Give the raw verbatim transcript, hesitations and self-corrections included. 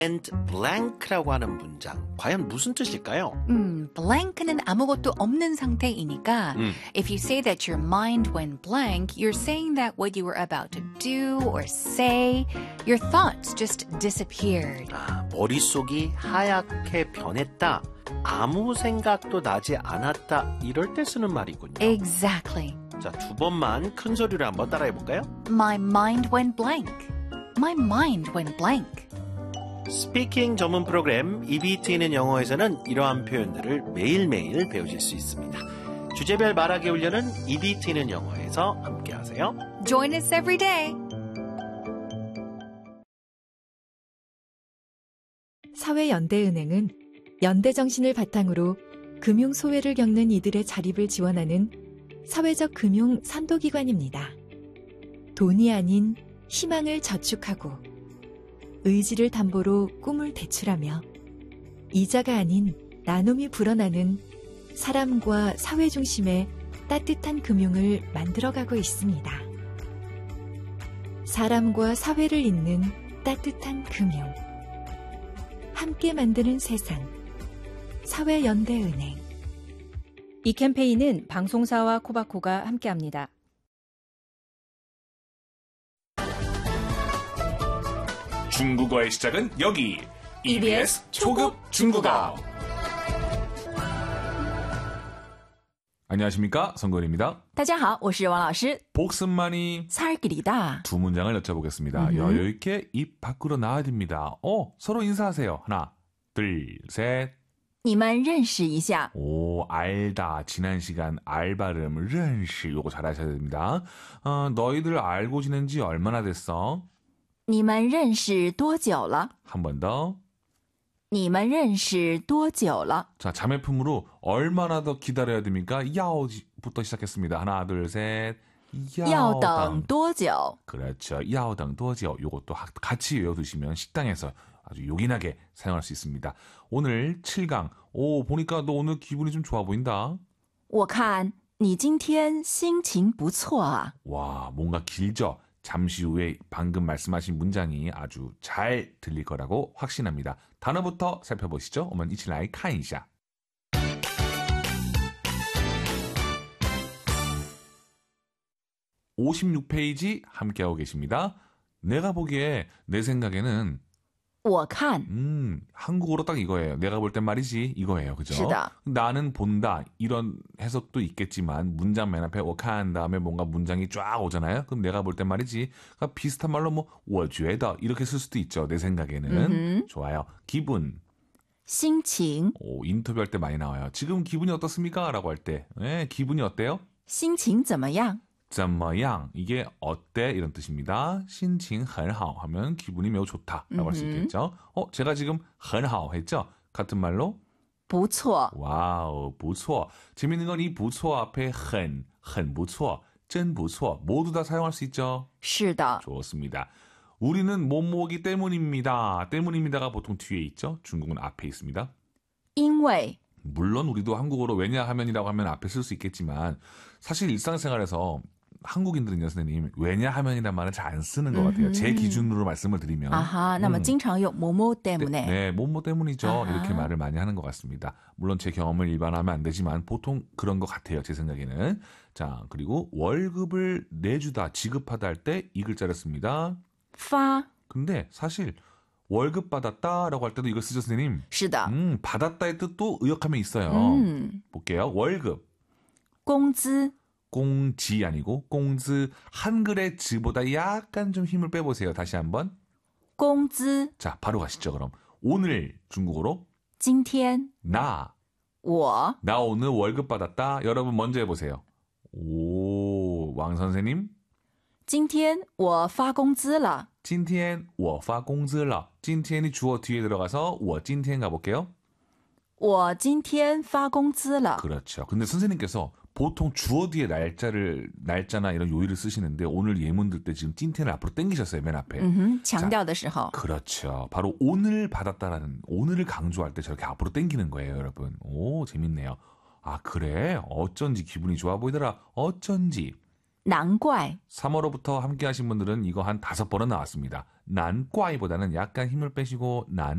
and blank라고 하는 문장, 과연 무슨 뜻일까요? 음, blank는 아무것도 없는 상태이니까 음. if you say that your mind went blank, you're saying that what you were about to do or say, your thoughts just disappeared. 아, 머릿속이 하얗게 변했다. 아무 생각도 나지 않았다. 이럴 때 쓰는 말이군요. Exactly. 자, 두 번만 큰 소리로 한번 따라해 볼까요? My mind went blank. My mind went blank. 스피킹 전문 프로그램 입이 트이는 영어에서는 이러한 표현들을 매일매일 배우실 수 있습니다. 주제별 말하기 훈련은 입이 트이는 영어에서 함께 하세요. Join us every day. 사회연대은행은 연대 정신을 바탕으로 금융 소외를 겪는 이들의 자립을 지원하는 사회적 금융 선도기관입니다. 돈이 아닌 희망을 저축하고 의지를 담보로 꿈을 대출하며 이자가 아닌 나눔이 불어나는 사람과 사회 중심의 따뜻한 금융을 만들어가고 있습니다. 사람과 사회를 잇는 따뜻한 금융. 함께 만드는 세상. 사회연대은행. 이 캠페인은 방송사와 코바코가 함께합니다. 중국어의 시작은 여기 이비에스 초급 중국어. 안녕하십니까, 성건입니다. 大家好，我是王老师。 복습만이 살길이다. 두 문장을 여쭤보겠습니다. 여유 있게 입 밖으로 나와야 됩니다. 어, 서로 인사하세요. 하나, 둘, 셋. 你们认识一下。 오, 알다. 지난 시간 알 발음, 认识 요거 잘하셔야 됩니다. 어, 너희들 알고 지낸 지 얼마나 됐어? 你们认识多久了？ 한 번 더. 你们认识多久了？ 자, 자매품으로 얼마나 더 기다려야 됩니까? 야오부터 시작했습니다. 하나, 둘, 셋. 要等多久？ 그렇죠. 要等多久. 요것도 같이 외워두시면 식당에서 아주 요긴하게 사용할 수 있습니다. 오늘 칠 강. 오, 보니까 너 오늘 기분이 좀 좋아 보인다. 我看你今天心情不错啊。 와, 뭔가 길죠? 잠시 후에 방금 말씀하신 문장이 아주 잘 들릴 거라고 확신합니다. 단어부터 살펴보시죠. 我们一起来看一下. 오십육 페이지 함께하고 계십니다. 내가 보기에 내 생각에는 我看 음, 한국어로 딱 이거예요. 내가 볼 땐 말이지 이거예요. 그죠? 是的。 나는 본다. 이런 해석도 있겠지만 문장 맨 앞에 我看 다음에 뭔가 문장이 쫙 오잖아요. 그럼 내가 볼 땐 말이지. 그러니까 비슷한 말로 뭐 我觉得 이렇게 쓸 수도 있죠. 내 생각에는. 음흠. 좋아요. 기분. 心情 오, 인터뷰할 때 많이 나와요. 지금 기분이 어떻습니까? 라고 할 때. 네, 기분이 어때요? 心情怎么样？ 怎么样? 이게 어때? 이런 뜻입니다. 心情很好 하면 기분이 매우 좋다라고 할 수 있겠죠. 어, 제가 지금 很好 했죠? 같은 말로 不错。 와우, 不错. 재밌는 건 이 不错 앞에 很, 很不错, 真不错 모두 다 사용할 수 있죠. 是的。 좋습니다. 우리는 뭐뭐기 때문입니다. 때문입니다가 보통 뒤에 있죠. 중국은 앞에 있습니다. 因为 물론 우리도 한국어로 왜냐하면이라고 하면 앞에 쓸 수 있겠지만 사실 일상생활에서 한국인들은요, 선생님, 왜냐하면이란 말은 잘 안 쓰는 것 같아요. 제 기준으로 말씀을 드리면. 아하, 那么 음. 经常用某某 때문에. 네, 네, 뭐뭐 때문이죠. 아하. 이렇게 말을 많이 하는 것 같습니다. 물론 제 경험을 일반화하면 안 되지만 보통 그런 것 같아요. 제 생각에는. 자, 그리고 월급을 내주다, 지급하다 할 때 이 글자를 씁니다. 发 근데 사실 월급 받았다라고 할 때도 이걸 쓰죠, 선생님. 是的。 음, 받았다의 뜻도 의역하면 있어요. 음. 볼게요. 월급. 工资 공지 아니고 공즈. 한글의 즈보다 약간 좀 힘을 빼보세요. 다시 한번. 工资 자, 바로 가시죠. 그럼 오늘 중국어로 今天 나. 我 나 오늘 월급 받았다. 여러분 먼저 해보세요. 오, 왕 선생님. 今天我发工资了。 今天我发工资了. 今天이 주어 뒤에 들어가서 我今天 가볼게요. 我今天发工资了。 그렇죠. 근데 선생님께서 보통 주어 뒤에 날짜를 날짜나 이런 요일을 쓰시는데 오늘 예문 들 때 지금 찐텐을 앞으로 당기셨어요. 맨 앞에. 嗯哼，强调的时候。 그렇죠. 바로 오늘 받았다라는 오늘을 강조할 때 저렇게 앞으로 당기는 거예요, 여러분. 오, 재밌네요. 아, 그래? 어쩐지 기분이 좋아 보이더라. 어쩐지. 难怪 삼월호부터 함께 하신 분들은 이거 한 다섯 번은 나왔습니다. 난과이보다는 약간 힘을 빼시고 난